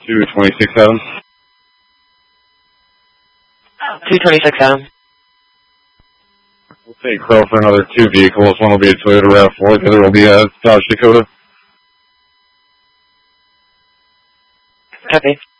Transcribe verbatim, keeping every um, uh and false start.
two twenty-six Adam. two twenty-six Adam. We'll take Crow for another two vehicles. One will be a Toyota RAV four, the other will be a Dodge Dakota. Copy.